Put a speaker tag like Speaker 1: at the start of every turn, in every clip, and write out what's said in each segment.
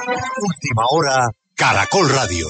Speaker 1: Última hora, Caracol Radio.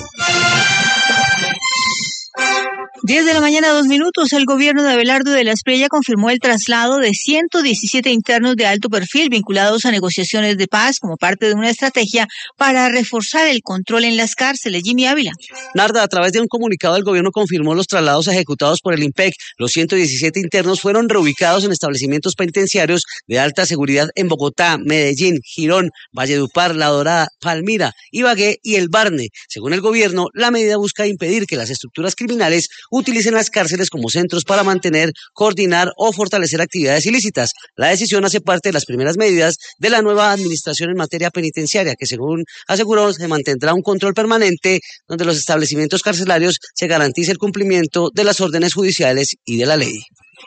Speaker 2: 10 de la mañana, 2 minutos. El gobierno de Abelardo de la Espriella confirmó el traslado de 117 internos de alto perfil vinculados a negociaciones de paz como parte de una estrategia para reforzar el control en las cárceles. Jimmy Ávila.
Speaker 3: Narda, a través de un comunicado, el gobierno confirmó los traslados ejecutados por el IMPEC. Los 117 internos fueron reubicados en establecimientos penitenciarios de alta seguridad en Bogotá, Medellín, Girón, Valledupar, La Dorada, Palmira, Ibagué y El Barne. Según el gobierno, la medida busca impedir que las estructuras criminales utilicen las cárceles como centros para mantener, coordinar o fortalecer actividades ilícitas. La decisión hace parte de las primeras medidas de la nueva administración en materia penitenciaria, que según aseguró se mantendrá un control permanente donde los establecimientos carcelarios se garantice el cumplimiento de las órdenes judiciales y de la ley.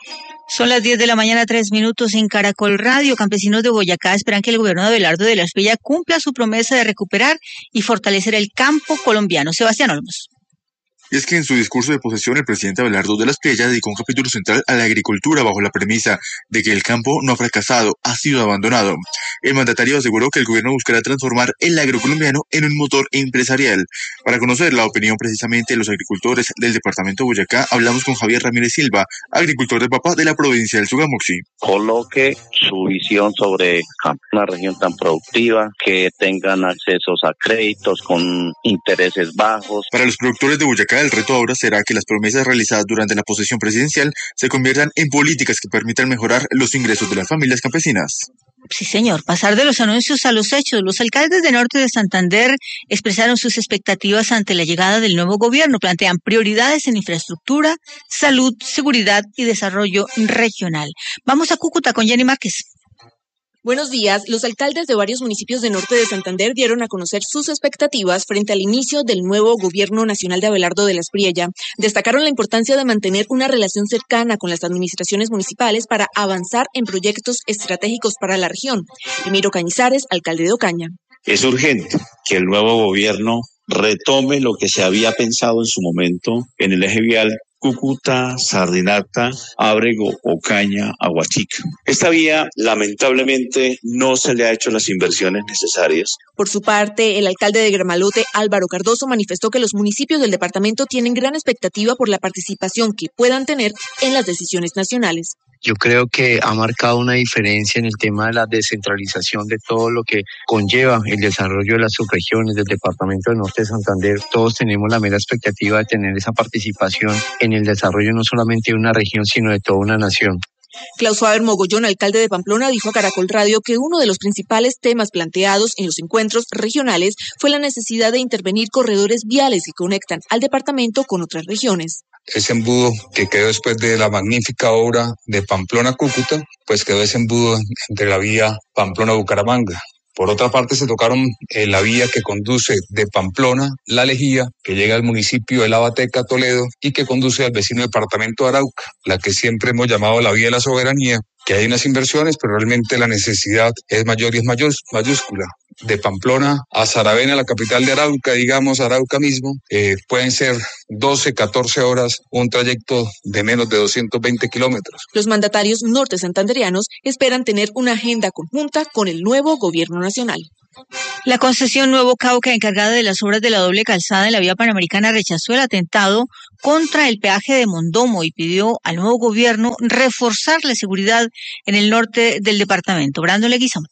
Speaker 2: Son las 10 de la mañana, 3 minutos en Caracol Radio. Campesinos de Boyacá esperan que el gobierno de Abelardo de la Espriella cumpla su promesa de recuperar y fortalecer el campo colombiano. Sebastián Olmos.
Speaker 4: Y es que en su discurso de posesión el presidente Abelardo de la Espriella dedicó un capítulo central a la agricultura bajo la premisa de que el campo no ha fracasado, ha sido abandonado. El mandatario aseguró que el gobierno buscará transformar el agrocolombiano en un motor empresarial. Para conocer la opinión precisamente de los agricultores del departamento de Boyacá, hablamos con Javier Ramírez Silva, agricultor de papa de la provincia del Sogamoxi.
Speaker 5: Coloque su visión sobre una región tan productiva, que tengan accesos a créditos con intereses bajos.
Speaker 4: Para los productores de Boyacá, el reto ahora será que las promesas realizadas durante la posesión presidencial se conviertan en políticas que permitan mejorar los ingresos de las familias campesinas.
Speaker 2: Sí, señor. Pasar de los anuncios a los hechos. Los alcaldes de Norte de Santander expresaron sus expectativas ante la llegada del nuevo gobierno. Plantean prioridades en infraestructura, salud, seguridad y desarrollo regional. Vamos a Cúcuta con Jenny Márquez.
Speaker 6: Buenos días. Los alcaldes de varios municipios de Norte de Santander dieron a conocer sus expectativas frente al inicio del nuevo gobierno nacional de Abelardo de la Espriella. Destacaron la importancia de mantener una relación cercana con las administraciones municipales para avanzar en proyectos estratégicos para la región. Emiro Cañizares, alcalde de Ocaña.
Speaker 7: Es urgente que el nuevo gobierno retome lo que se había pensado en su momento en el eje vial Cúcuta, Sardinata, Ábrego, Ocaña, Aguachica. Esta vía, lamentablemente, no se le ha hecho las inversiones necesarias.
Speaker 6: Por su parte, el alcalde de Gramalote, Álvaro Cardoso, manifestó que los municipios del departamento tienen gran expectativa por la participación que puedan tener en las decisiones nacionales.
Speaker 8: Yo creo que ha marcado una diferencia en el tema de la descentralización de todo lo que conlleva el desarrollo de las subregiones del departamento del Norte de Santander. Todos tenemos la mera expectativa de tener esa participación en el desarrollo no solamente de una región, sino de toda una nación.
Speaker 6: Klaus Faber Mogollón, alcalde de Pamplona, dijo a Caracol Radio que uno de los principales temas planteados en los encuentros regionales fue la necesidad de intervenir corredores viales que conectan al departamento con otras regiones.
Speaker 9: Ese embudo que quedó después de la magnífica obra de Pamplona-Cúcuta, pues quedó ese embudo entre la vía Pamplona-Bucaramanga. Por otra parte, se tocaron la vía que conduce de Pamplona, La Lejía, que llega al municipio de La Bateca, Toledo, y que conduce al vecino departamento de Arauca, la que siempre hemos llamado la vía de la soberanía, que hay unas inversiones, pero realmente la necesidad es mayor y es mayúscula. De Pamplona a Saravena, la capital de Arauca, digamos Arauca mismo, pueden ser 12, 14 horas, un trayecto de menos de 220 kilómetros.
Speaker 6: Los mandatarios norte santanderianos esperan tener una agenda conjunta con el nuevo gobierno nacional.
Speaker 2: La concesión Nuevo Cauca, encargada de las obras de la doble calzada en la vía panamericana, rechazó el atentado contra el peaje de Mondomo y pidió al nuevo gobierno reforzar la seguridad en el norte del departamento. Brandon Leguizamo.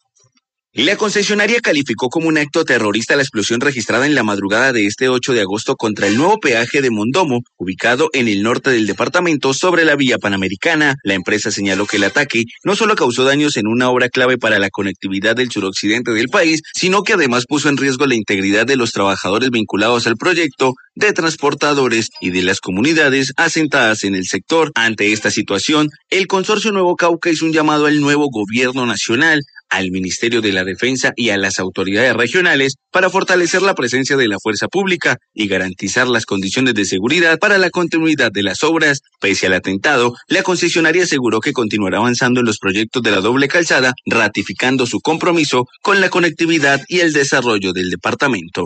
Speaker 10: La concesionaria calificó como un acto terrorista la explosión registrada en la madrugada de este 8 de agosto contra el nuevo peaje de Mondomo, ubicado en el norte del departamento sobre la vía panamericana. La empresa señaló que el ataque no solo causó daños en una obra clave para la conectividad del suroccidente del país, sino que además puso en riesgo la integridad de los trabajadores vinculados al proyecto, de transportadores y de las comunidades asentadas en el sector. Ante esta situación, el consorcio Nuevo Cauca hizo un llamado al nuevo gobierno nacional, al Ministerio de la Defensa y a las autoridades regionales para fortalecer la presencia de la fuerza pública y garantizar las condiciones de seguridad para la continuidad de las obras. Pese al atentado, la concesionaria aseguró que continuará avanzando en los proyectos de la doble calzada, ratificando su compromiso con la conectividad y el desarrollo del departamento.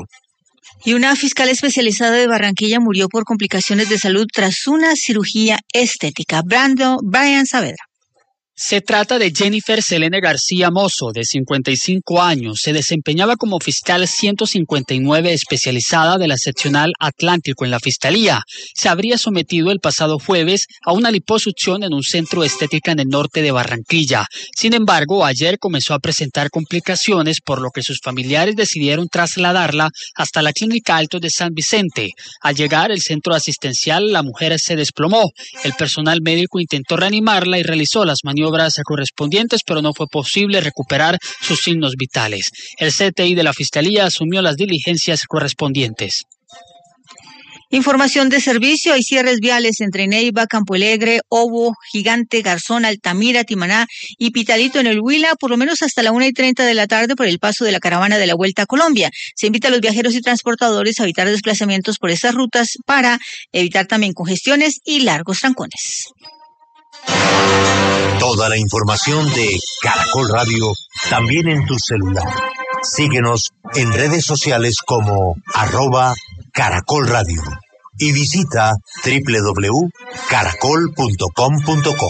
Speaker 2: Y una fiscal especializada de Barranquilla murió por complicaciones de salud tras una cirugía estética. Brian Saavedra.
Speaker 11: Se trata de Jennifer Selene García Mozo, de 55 años. Se desempeñaba como fiscal 159 especializada de la seccional Atlántico en la Fiscalía. Se habría sometido el pasado jueves a una liposucción en un centro de estética en el norte de Barranquilla. Sin embargo, ayer comenzó a presentar complicaciones, por lo que sus familiares decidieron trasladarla hasta la Clínica Altos de San Vicente. Al llegar al centro asistencial, la mujer se desplomó. El personal médico intentó reanimarla y realizó las maniobras correspondientes, pero no fue posible recuperar sus signos vitales. El CTI de la Fiscalía asumió las diligencias correspondientes.
Speaker 2: Información de servicio. Hay cierres viales entre Neiva, Campo Alegre, Obo, Gigante, Garzón, Altamira, Timaná y Pitalito en el Huila, por lo menos hasta la 1:30 de la tarde por el paso de la caravana de la Vuelta a Colombia. Se invita a los viajeros y transportadores a evitar desplazamientos por esas rutas para evitar también congestiones y largos trancones.
Speaker 1: Toda la información de Caracol Radio también en tu celular. Síguenos en redes sociales como @Caracol Radio y visita www.caracol.com.co.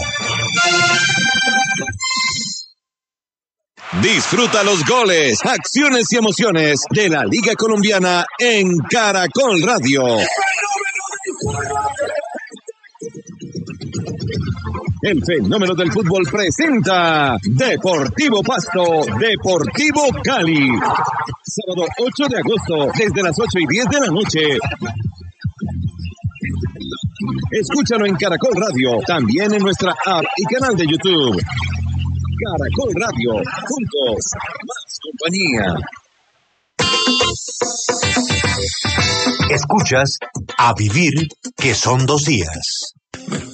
Speaker 12: Disfruta los goles, acciones y emociones de la Liga Colombiana en Caracol Radio. El fenómeno del fútbol presenta Deportivo Pasto, Deportivo Cali. Sábado 8 de agosto, desde las 8:10 de la noche. Escúchalo en Caracol Radio, también en nuestra app y canal de YouTube. Caracol Radio, juntos, más compañía.
Speaker 1: Escuchas A Vivir, que son 2 días.